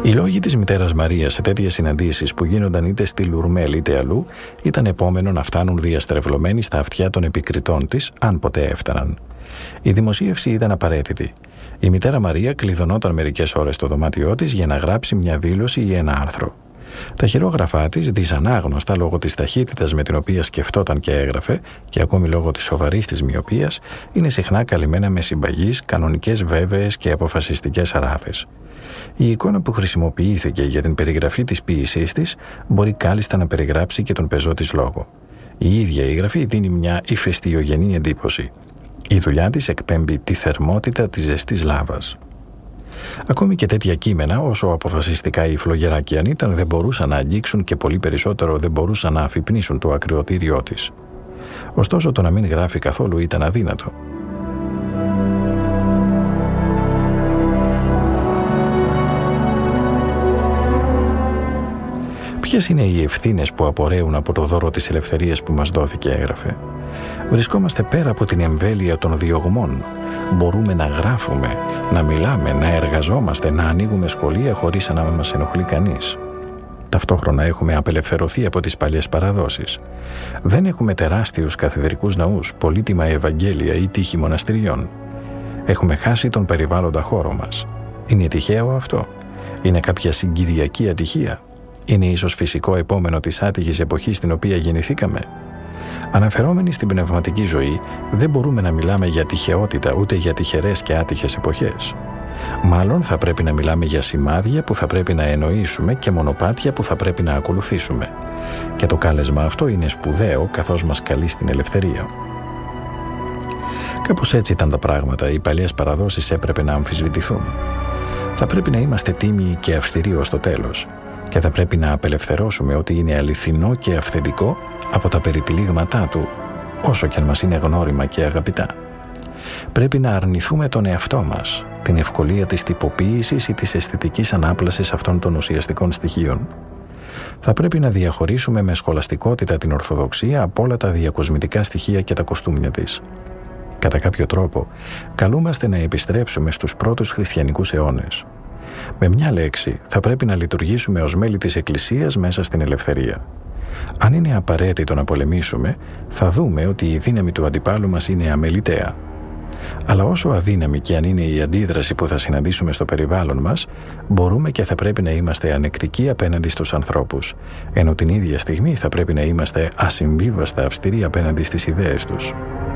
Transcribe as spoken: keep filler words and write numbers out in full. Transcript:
Οι λόγοι της μητέρας Μαρίας σε τέτοιες συναντήσεις που γίνονταν είτε στη Λουρμέλ είτε αλλού ήταν επόμενο να φτάνουν διαστρεβλωμένοι στα αυτιά των επικριτών της, αν ποτέ έφταναν. Η δημοσίευση ήταν απαραίτητη. Η μητέρα Μαρία κλειδωνόταν μερικές ώρες στο δωμάτιό της για να γράψει μια δήλωση ή ένα άρθρο. Τα χειρόγραφά της, δυσανάγνωστα λόγω της ταχύτητας με την οποία σκεφτόταν και έγραφε και ακόμη λόγω της σοβαρής της μοιοπίας, είναι συχνά καλυμμένα με συμπαγείς, κανονικές βέβαιες και αποφασιστικές αράδες. Η εικόνα που χρησιμοποιήθηκε για την περιγραφή της ποίησής της μπορεί κάλλιστα να περιγράψει και τον πεζό της λόγο. Η ίδια η γραφή δίνει μια ηφαιστειογενή εντύπωση. Η δουλειά της εκπέμπει τη θερμότητα της ζεστής λάβας. Ακόμη και τέτοια κείμενα, όσο αποφασιστικά οι φλογεράκιαν ήταν, δεν μπορούσαν να αγγίξουν και πολύ περισσότερο δεν μπορούσαν να αφυπνίσουν το ακριοτήριό της. Ωστόσο, το να μην γράφει καθόλου ήταν αδύνατο. Ποιες είναι οι ευθύνες που απορρέουν από το δώρο της ελευθερίας που μας δόθηκε, έγραφε. Βρισκόμαστε πέρα από την εμβέλεια των διωγμών. Μπορούμε να γράφουμε, να μιλάμε, να εργαζόμαστε, να ανοίγουμε σχολεία χωρίς να μας ενοχλεί κανείς. Ταυτόχρονα έχουμε απελευθερωθεί από τις παλιές παραδόσεις. Δεν έχουμε τεράστιους καθεδρικούς ναούς, πολύτιμα Ευαγγέλια ή τείχη μοναστηριών. Έχουμε χάσει τον περιβάλλοντα χώρο μας. Είναι τυχαίο αυτό? Είναι κάποια συγκυριακή ατυχία? Είναι ίσως φυσικό επόμενο της άτυχης εποχής στην οποία γεννηθήκαμε? Αναφερόμενοι στην πνευματική ζωή, δεν μπορούμε να μιλάμε για τυχαιότητα ούτε για τυχερές και άτυχες εποχές. Μάλλον θα πρέπει να μιλάμε για σημάδια που θα πρέπει να εννοήσουμε και μονοπάτια που θα πρέπει να ακολουθήσουμε. Και το κάλεσμα αυτό είναι σπουδαίο καθώς μας καλεί στην ελευθερία. Κάπως έτσι ήταν τα πράγματα. Οι παλιές παραδόσεις έπρεπε να αμφισβητηθούν. Θα πρέπει να είμαστε τίμιοι και αυστηροί ως το τέλος. Και θα πρέπει να απελευθερώσουμε ό,τι είναι αληθινό και αυθεντικό από τα περιτυλίγματά του, όσο κι αν μας είναι γνώριμα και αγαπητά. Πρέπει να αρνηθούμε τον εαυτό μας, την ευκολία της τυποποίησης ή της αισθητικής ανάπλασης αυτών των ουσιαστικών στοιχείων. Θα πρέπει να διαχωρίσουμε με σχολαστικότητα την Ορθοδοξία από όλα τα διακοσμητικά στοιχεία και τα κοστούμια της. Κατά κάποιο τρόπο, καλούμαστε να επιστρέψουμε στους πρώτους χριστιανικούς αιώνες. Με μια λέξη, θα πρέπει να λειτουργήσουμε ως μέλη της Εκκλησίας μέσα στην ελευθερία. Αν είναι απαραίτητο να πολεμήσουμε, θα δούμε ότι η δύναμη του αντιπάλου μας είναι αμεληταία. Αλλά όσο αδύναμη και αν είναι η αντίδραση που θα συναντήσουμε στο περιβάλλον μας, μπορούμε και θα πρέπει να είμαστε ανεκτικοί απέναντι στους ανθρώπους, ενώ την ίδια στιγμή θα πρέπει να είμαστε ασυμβίβαστα αυστηροί απέναντι στις ιδέες τους.